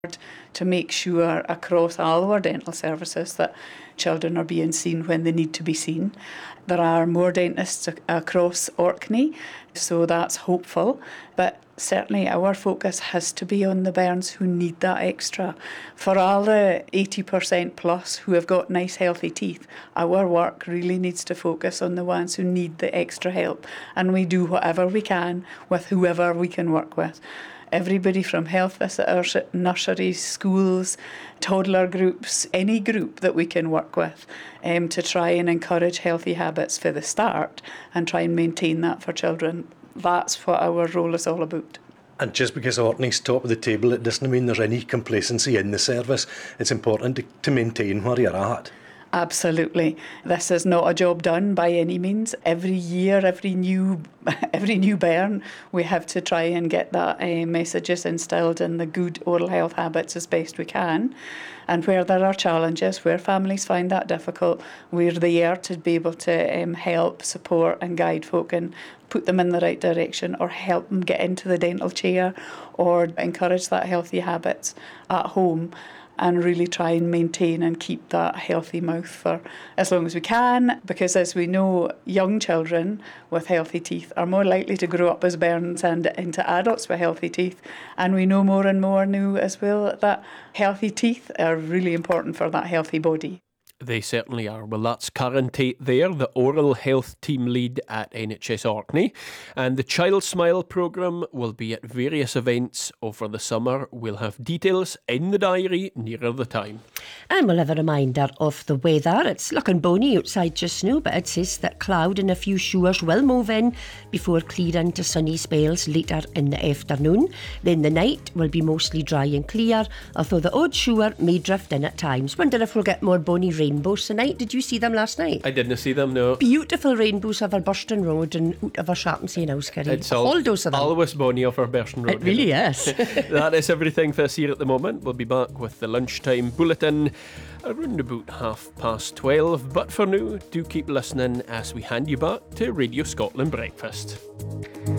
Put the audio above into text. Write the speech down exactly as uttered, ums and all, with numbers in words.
to make sure across all of our dental services that children are being seen when they need to be seen. There are more dentists ac- across Orkney, so that's hopeful, but certainly our focus has to be on the bairns who need that extra. For all the eighty percent plus who have got nice healthy teeth, our work really needs to focus on the ones who need the extra help, and we do whatever we can with whoever we can work with. Everybody from health visitors, nurseries, schools, toddler groups, any group that we can work with um, to try and encourage healthy habits for the start and try and maintain that for children. That's what our role is all about. And just because Orkney's top of the table, it doesn't mean there's any complacency in the service. It's important to, to maintain where you're at. Absolutely. This is not a job done by any means. Every year, every new every new bairn, we have to try and get that uh, messages instilled in the good oral health habits as best we can. And where there are challenges, where families find that difficult, we're there to be able to um, help, support and guide folk and put them in the right direction, or help them get into the dental chair, or encourage that healthy habits at home, and really try and maintain and keep that healthy mouth for as long as we can, because as we know, young children with healthy teeth are more likely to grow up as bairns and into adults with healthy teeth. And we know more and more now as well that healthy teeth are really important for that healthy body. They certainly are. Well, that's Karen Tate there, the oral health team lead at N H S Orkney. And the Child Smile programme will be at various events over the summer. We'll have details in the diary nearer the time. And we'll have a reminder of the weather. It's looking bonny outside just now, but it says that cloud and a few showers will move in before clearing to sunny spells later in the afternoon. Then the night will be mostly dry and clear, although the odd shower may drift in at times. Wonder if we'll get more bonny rainbows tonight. Did you see them last night? I didn't see them, no. Beautiful rainbows over Burston Road and out over Sharpensea and Ouskary. It's all, all those of them. always bonny over Burston Road. It really is. That is everything for us here at the moment. We'll be back with the lunchtime bulletin around about half past twelve. But for now, do keep listening as we hand you back to Radio Scotland Breakfast.